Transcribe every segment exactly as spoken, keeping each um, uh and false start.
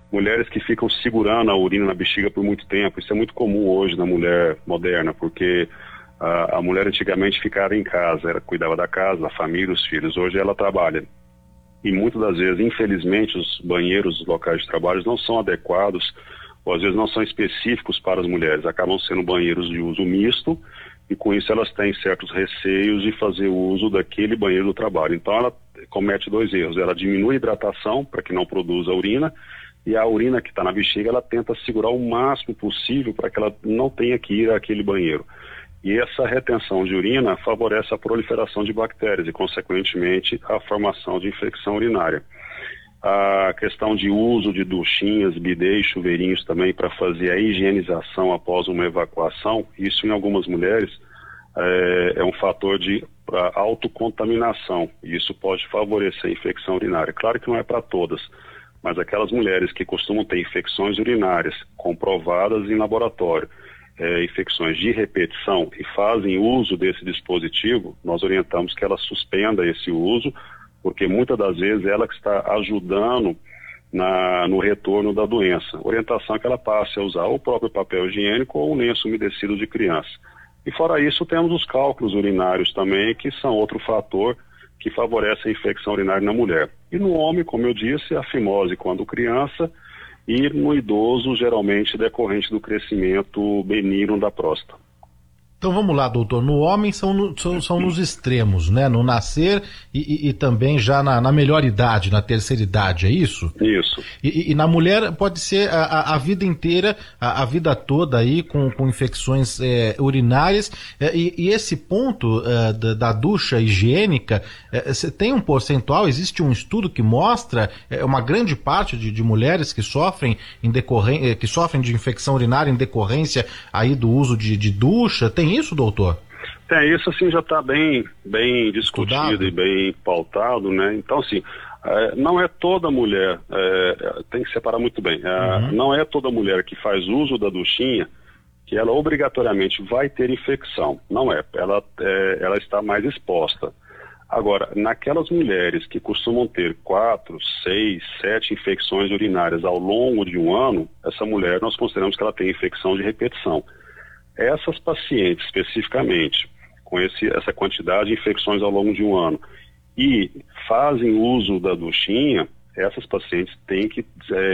mulheres que ficam segurando a urina na bexiga por muito tempo. Isso é muito comum hoje na mulher moderna, porque a, a mulher antigamente ficava em casa, ela cuidava da casa, da família, dos filhos. Hoje ela trabalha. E muitas das vezes, infelizmente, os banheiros, os locais de trabalho não são adequados, ou às vezes não são específicos para as mulheres. Acabam sendo banheiros de uso misto, e com isso elas têm certos receios de fazer uso daquele banheiro do trabalho. Então ela comete dois erros. Ela diminui a hidratação para que não produza urina, e a urina que está na bexiga ela tenta segurar o máximo possível para que ela não tenha que ir àquele banheiro. E essa retenção de urina favorece a proliferação de bactérias e, consequentemente, a formação de infecção urinária. A questão de uso de duchinhas, bidês, chuveirinhos também para fazer a higienização após uma evacuação, isso em algumas mulheres é, é um fator de autocontaminação, e isso pode favorecer a infecção urinária. Claro que não é para todas, mas aquelas mulheres que costumam ter infecções urinárias comprovadas em laboratório, é, infecções de repetição e fazem uso desse dispositivo, nós orientamos que ela suspenda esse uso, porque muitas das vezes ela que está ajudando na, no retorno da doença. A orientação é que ela passe a usar o próprio papel higiênico ou o lenço umedecido de criança. E fora isso, temos os cálculos urinários também, que são outro fator que favorece a infecção urinária na mulher. E no homem, como eu disse, a fimose quando criança, e no idoso, geralmente decorrente do crescimento benigno da próstata. Então vamos lá, doutor. No homem são, no, são, são nos extremos, né? No nascer e, e, e também já na, na melhor idade, na terceira idade, é isso? Isso. E, e na mulher pode ser a, a, a vida inteira, a, a vida toda aí com, com infecções é, urinárias. É, e, e esse ponto é, da, da ducha higiênica, é, tem um percentual, existe um estudo que mostra é, uma grande parte de, de mulheres que sofrem, em decorren- que sofrem de infecção urinária em decorrência aí do uso de, de ducha. Tem isso, doutor? Tem, isso assim já está bem, bem discutido Estudado. E bem pautado, né? Então, assim, é, não é toda mulher, é, tem que separar muito bem, é, uhum. Não é toda mulher que faz uso da duchinha que ela obrigatoriamente vai ter infecção. Não é, ela, é, ela está mais exposta. Agora, naquelas mulheres que costumam ter quatro, seis, sete infecções urinárias ao longo de um ano, essa mulher nós consideramos que ela tem infecção de repetição. Essas pacientes, especificamente, com esse, essa quantidade de infecções ao longo de um ano, e fazem uso da duchinha, essas pacientes têm que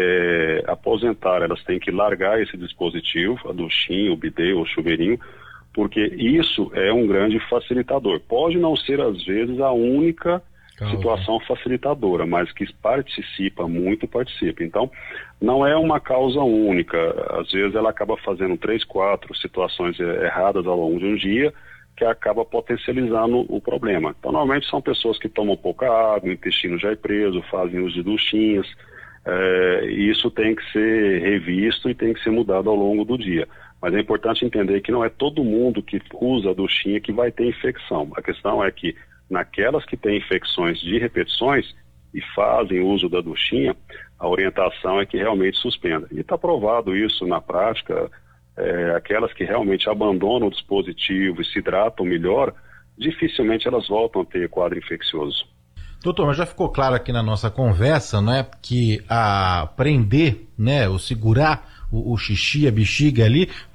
é, aposentar, elas têm que largar esse dispositivo, a duchinha, o bidê ou o chuveirinho, porque isso é um grande facilitador. Pode não ser, às vezes, a única Calma. situação facilitadora, mas que participa muito, participa. Então, não é uma causa única. Às vezes ela acaba fazendo três, quatro situações erradas ao longo de um dia, que acaba potencializando o problema. Então, normalmente são pessoas que tomam pouca água, o intestino já é preso, fazem uso de duchinhas, é, e isso tem que ser revisto e tem que ser mudado ao longo do dia. Mas é importante entender que não é todo mundo que usa a duchinha que vai ter infecção. A questão é que naquelas que têm infecções de repetições e fazem uso da duchinha, a orientação é que realmente suspenda. E está provado isso na prática, é, aquelas que realmente abandonam o dispositivo e se hidratam melhor, dificilmente elas voltam a ter quadro infeccioso. Doutor, mas já ficou claro aqui na nossa conversa, né, que a prender, né, ou segurar o, o xixi, a bexiga ali,